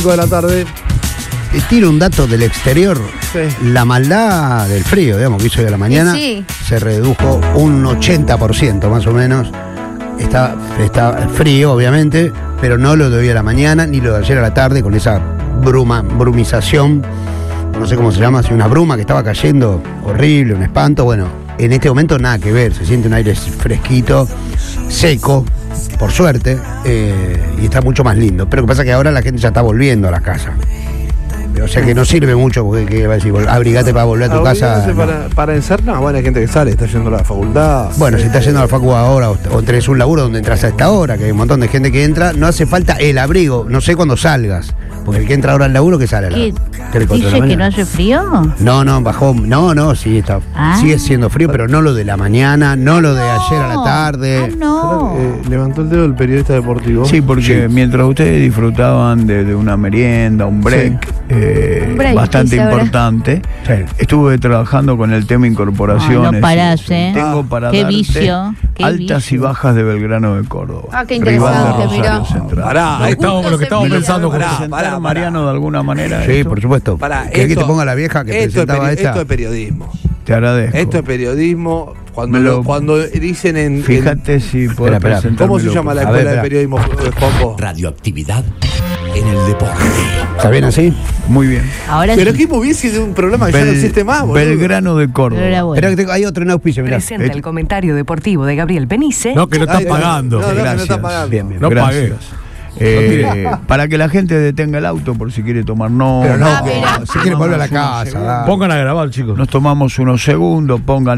5 de la tarde. Tiro un dato del exterior. Sí. La maldad del frío, digamos, que hizo hoy a la mañana, Sí. se redujo un 80% más o menos. Está frío, obviamente, pero no lo de hoy a la mañana, ni lo de ayer a la tarde, con esa brumización, no sé cómo se llama, así una bruma que estaba cayendo, horrible, un espanto. Bueno, en este momento nada que ver, se siente un aire fresquito, seco, por suerte, y está mucho más lindo. Pero lo que pasa es que ahora la gente ya está volviendo a las casas. O sea que no sirve mucho, porque ¿qué va a decir? Abrigate para volver a tu casa. Para encerrar, bueno, hay gente que sale, está yendo a la facultad. Bueno, si estás yendo a la facu ahora o tenés un laburo donde entras a esta hora, que hay un montón de gente que entra, no hace falta el abrigo, no sé cuándo salgas. Porque el que entra ahora al laburo, que sale a ¿Qué? las 3, 4 de la ¿Dice que mañana. no hace frío? No, bajó. No, sí, está. Ah. Sigue siendo frío, pero no lo de la mañana, no lo de ayer a la tarde. Ah, no. Levantó el dedo el periodista deportivo. Sí, porque mientras ustedes disfrutaban de una merienda, un break, Un break, bastante dice ahora. importante, estuve trabajando con el tema incorporaciones. Ay, no parás, y tengo para Qué darte vicio, qué altas vicio. y bajas de Belgrano de Córdoba. Ah, qué Rival de interesante, Rosario mirá. Central. Pará, Lo que estábamos pensando. Pará, ¿Presentar, pará. Mariano, de alguna manera? Sí, esto? por supuesto. Pará, ¿Querés que te ponga la vieja que presentaba esta? Esto es periodismo. Te agradezco. Esto es periodismo. Me lo- Cuando dicen en. Fíjate si puedo Espera, presentar. ¿Cómo se llama la A ver, escuela de espera. periodismo, Pompo? Radioactividad en el deporte. ¿Está bien así? Muy bien. Ahora Pero sí. qué hubiese de un programa que ya no existe más, boludo. Belgrano de Córdoba. Pero era bueno. Espera que hay otro en auspicio, mirá. Presenta el comentario deportivo de Gabriel Penice. No, que no están Ay, pagando. no, que no Gracias. están pagando. Bien, bien. No Gracias. pagué. Para que la gente detenga el auto por si quiere tomar Pero no, Ah, mira. si quieren volver a la casa. Segundo. dale. Pongan a grabar, chicos. Nos tomamos unos segundos, pongan